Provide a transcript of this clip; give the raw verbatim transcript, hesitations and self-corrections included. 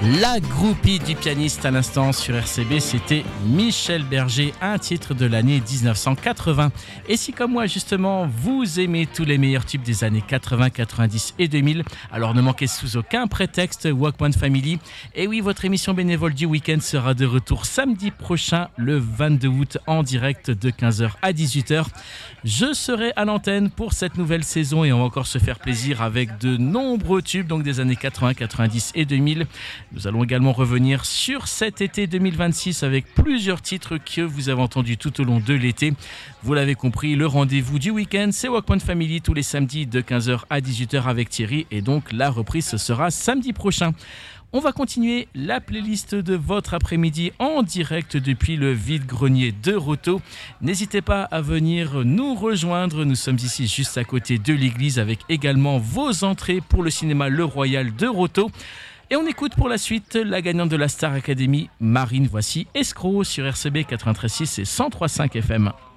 La groupie du pianiste à l'instant sur R C B, c'était Michel Berger, un titre de l'année dix-neuf cent quatre-vingts. Et si comme moi justement vous aimez tous les meilleurs tubes des années quatre-vingts, quatre-vingt-dix et deux mille, alors ne manquez sous aucun prétexte Walkman Family. Et oui, votre émission bénévole du week-end sera de retour samedi prochain, le vingt-deux août, en direct de quinze heures à dix-huit heures. Je serai à l'antenne pour cette nouvelle saison et on va encore se faire plaisir avec de nombreux tubes donc des années quatre-vingts, quatre-vingt-dix et deux mille. Nous allons également revenir sur cet été deux mille vingt-six avec plusieurs titres que vous avez entendus tout au long de l'été. Vous l'avez compris, le rendez-vous du week-end, c'est Walkman Family tous les samedis de quinze heures à dix-huit heures avec Thierry. Et donc la reprise ce sera samedi prochain. On va continuer la playlist de votre après-midi en direct depuis le vide-grenier de Roto. N'hésitez pas à venir nous rejoindre. Nous sommes ici juste à côté de l'église avec également vos entrées pour le cinéma Le Royal de Roto. Et on écoute pour la suite la gagnante de la Star Academy, Marine. Voici Escroc sur R C B quatre-vingt-treize virgule six et cent trois virgule cinq F M.